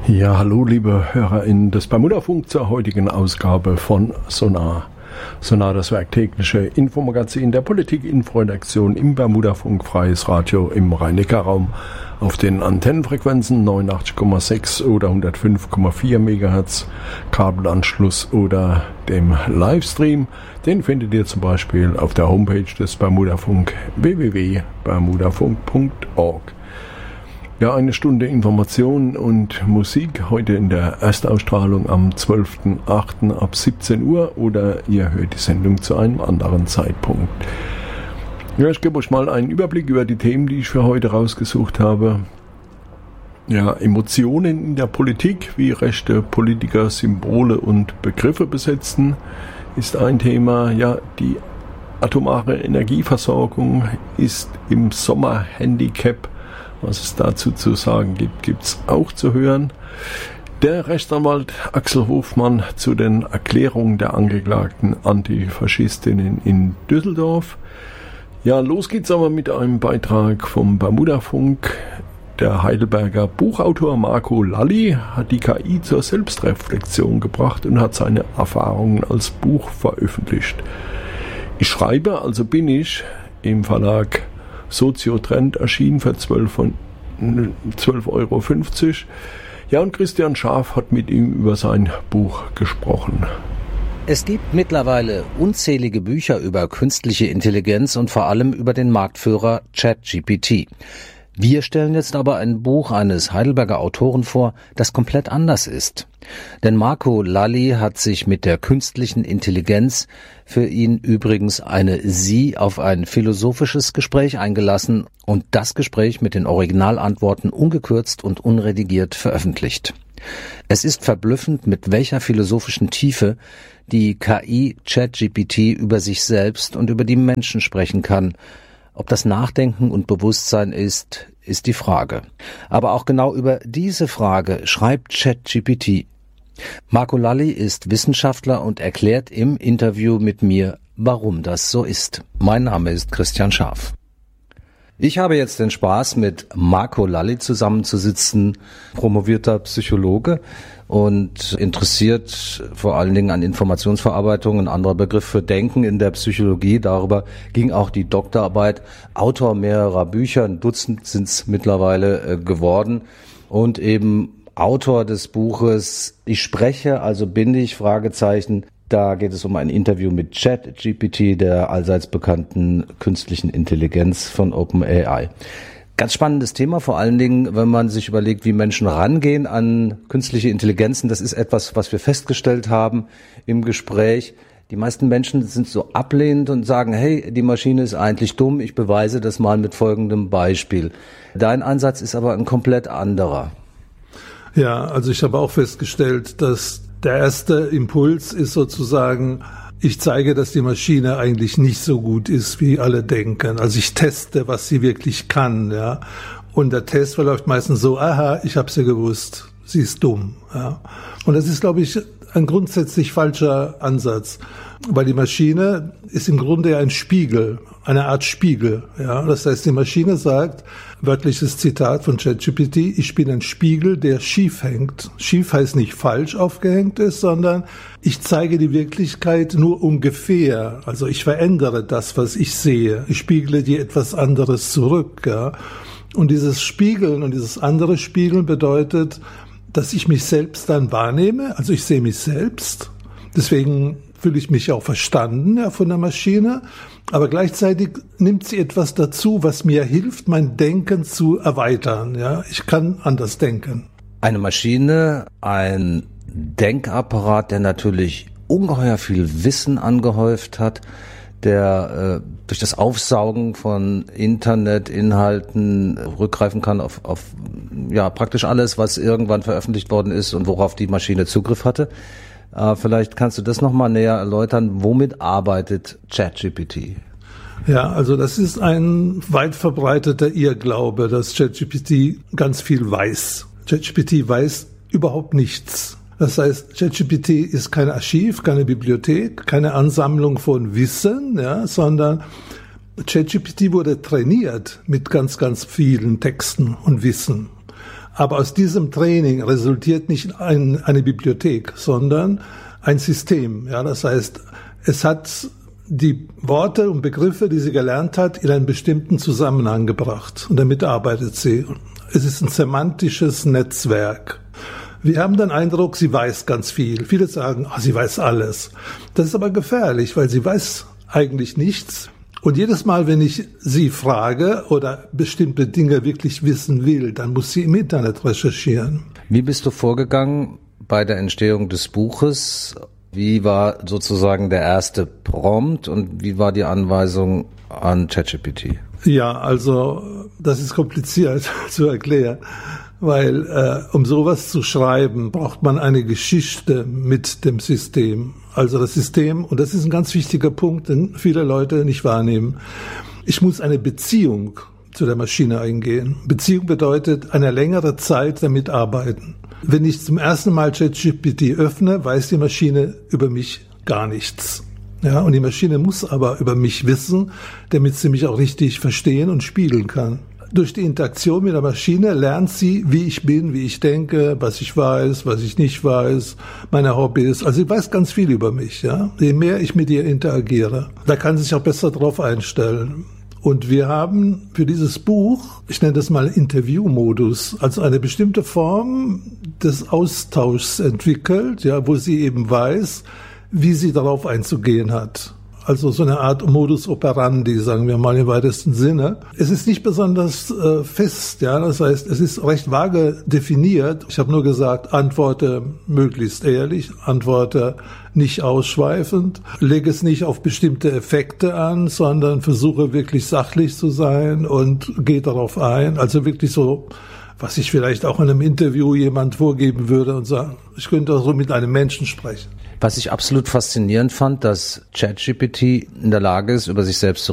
Ja, hallo liebe HörerInnen des Bermuda-Funk zur heutigen Ausgabe von Sonar. Sonar, das werktägliche Infomagazin der Politik-Info-Redaktion im Bermuda-Funk, freies Radio im Rhein-Neckar-Raum auf den Antennenfrequenzen 89,6 oder 105,4 MHz, Kabelanschluss oder dem Livestream. Den findet ihr zum Beispiel auf der Homepage des Bermuda-Funk www.bermudafunk.org. Ja, eine Stunde Information und Musik heute in der Erstausstrahlung am 12.08. ab 17 Uhr oder ihr hört die Sendung zu einem anderen Zeitpunkt. Ja, ich gebe euch mal einen Überblick über die Themen, die ich für heute rausgesucht habe. Ja, Emotionen in der Politik, wie rechte Politiker Symbole und Begriffe besetzen, ist ein Thema. Ja, die atomare Energieversorgung ist im Sommerhandicap. Was es dazu zu sagen gibt, gibt's auch zu hören. Der Rechtsanwalt Axel Hofmann zu den Erklärungen der angeklagten Antifaschistinnen in Düsseldorf. Ja, los geht's aber mit einem Beitrag vom Bermuda-Funk. Der Heidelberger Buchautor Marco Lalli hat die KI zur Selbstreflexion gebracht und hat seine Erfahrungen als Buch veröffentlicht. Ich schreibe, also bin ich, im Verlag Soziotrend erschienen für 12,50 Euro. Ja, und Christian Schaaf hat mit ihm über sein Buch gesprochen. Es gibt mittlerweile unzählige Bücher über künstliche Intelligenz und vor allem über den Marktführer ChatGPT. Wir stellen jetzt aber ein Buch eines Heidelberger Autoren vor, das komplett anders ist. Denn Marco Lalli hat sich mit der künstlichen Intelligenz, für ihn übrigens eine Sie, auf ein philosophisches Gespräch eingelassen und das Gespräch mit den Originalantworten ungekürzt und unredigiert veröffentlicht. Es ist verblüffend, mit welcher philosophischen Tiefe die KI ChatGPT über sich selbst und über die Menschen sprechen kann. Ob das Nachdenken und Bewusstsein ist die Frage. Aber auch genau über diese Frage schreibt ChatGPT. Marco Lalli ist Wissenschaftler und erklärt im Interview mit mir, warum das so ist. Mein Name ist Christian Schaaf. Ich habe jetzt den Spaß, mit Marco Lalli zusammenzusitzen, promovierter Psychologe und interessiert vor allen Dingen an Informationsverarbeitung, ein anderer Begriff für Denken in der Psychologie. Darüber ging auch die Doktorarbeit, Autor mehrerer Bücher, ein Dutzend sind es mittlerweile geworden und eben Autor des Buches Ich spreche, also bin ich, Fragezeichen. Da geht es um ein Interview mit ChatGPT, der allseits bekannten künstlichen Intelligenz von OpenAI. Ganz spannendes Thema, vor allen Dingen, wenn man sich überlegt, wie Menschen rangehen an künstliche Intelligenzen. Das ist etwas, was wir festgestellt haben im Gespräch. Die meisten Menschen sind so ablehnend und sagen, hey, die Maschine ist eigentlich dumm, ich beweise das mal mit folgendem Beispiel. Dein Ansatz ist aber ein komplett anderer. Ja, also ich habe auch festgestellt, dass der erste Impuls ist sozusagen, ich zeige, dass die Maschine eigentlich nicht so gut ist, wie alle denken. Also ich teste, was sie wirklich kann, ja. Und der Test verläuft meistens so, aha, ich habe sie gewusst, sie ist dumm, ja. Und das ist, glaube ich, ein grundsätzlich falscher Ansatz, weil die Maschine ist im Grunde ein Spiegel, eine Art Spiegel, ja. Das heißt, die Maschine sagt, wörtliches Zitat von ChatGPT, ich bin ein Spiegel, der schief hängt. Schief heißt nicht falsch aufgehängt ist, sondern ich zeige die Wirklichkeit nur ungefähr. Also ich verändere das, was ich sehe. Ich spiegle dir etwas anderes zurück, ja. Und dieses Spiegeln und dieses andere Spiegeln bedeutet, dass ich mich selbst dann wahrnehme. Also ich sehe mich selbst. Deswegen fühle ich mich auch verstanden, ja, von der Maschine. Aber gleichzeitig nimmt sie etwas dazu, was mir hilft, mein Denken zu erweitern. Ja, ich kann anders denken. Eine Maschine, ein Denkapparat, der natürlich ungeheuer viel Wissen angehäuft hat, der durch das Aufsaugen von Internetinhalten rückgreifen kann auf ja praktisch alles, was irgendwann veröffentlicht worden ist und worauf die Maschine Zugriff hatte. Vielleicht kannst du das nochmal näher erläutern. Womit arbeitet ChatGPT? Ja, also das ist ein weit verbreiteter Irrglaube, dass ChatGPT ganz viel weiß. ChatGPT weiß überhaupt nichts. Das heißt, ChatGPT ist kein Archiv, keine Bibliothek, keine Ansammlung von Wissen, ja, sondern ChatGPT wurde trainiert mit ganz, ganz vielen Texten und Wissen. Aber aus diesem Training resultiert nicht eine Bibliothek, sondern ein System. Ja, das heißt, es hat die Worte und Begriffe, die sie gelernt hat, in einen bestimmten Zusammenhang gebracht. Und damit arbeitet sie. Es ist ein semantisches Netzwerk. Wir haben den Eindruck, sie weiß ganz viel. Viele sagen, sie weiß alles. Das ist aber gefährlich, weil sie weiß eigentlich nichts. Und jedes Mal, wenn ich sie frage oder bestimmte Dinge wirklich wissen will, dann muss sie im Internet recherchieren. Wie bist du vorgegangen bei der Entstehung des Buches? Wie war sozusagen der erste Prompt und wie war die Anweisung an ChatGPT? Ja, also das ist kompliziert zu erklären, weil um sowas zu schreiben, braucht man eine Geschichte mit dem System. Also das System, und das ist ein ganz wichtiger Punkt, den viele Leute nicht wahrnehmen. Ich muss eine Beziehung zu der Maschine eingehen. Beziehung bedeutet eine längere Zeit damit arbeiten. Wenn ich zum ersten Mal ChatGPT öffne, weiß die Maschine über mich gar nichts. Ja, und die Maschine muss aber über mich wissen, damit sie mich auch richtig verstehen und spiegeln kann. Durch die Interaktion mit der Maschine lernt sie, wie ich bin, wie ich denke, was ich weiß, was ich nicht weiß, meine Hobbys. Also sie weiß ganz viel über mich. Ja? Je mehr ich mit ihr interagiere, da kann sie sich auch besser drauf einstellen. Und wir haben für dieses Buch, ich nenne das mal Interviewmodus, also eine bestimmte Form des Austauschs entwickelt, ja, wo sie eben weiß, wie sie darauf einzugehen hat. Also so eine Art Modus operandi, sagen wir mal im weitesten Sinne. Es ist nicht besonders fest, ja, das heißt, es ist recht vage definiert. Ich habe nur gesagt, antworte möglichst ehrlich, antworte nicht ausschweifend, lege es nicht auf bestimmte Effekte an, sondern versuche wirklich sachlich zu sein und gehe darauf ein. Also wirklich so, was ich vielleicht auch in einem Interview jemand vorgeben würde und sagen, ich könnte so mit einem Menschen sprechen. Was ich absolut faszinierend fand, dass ChatGPT in der Lage ist, über sich selbst zu